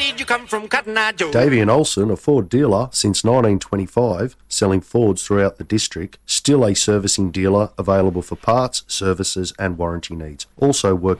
did you come from, Cotton Eye Joe? Davey and Olsen, a Ford dealer since 1925, selling Fords throughout the district, still a servicing dealer available for parts, services and warranty needs. Also work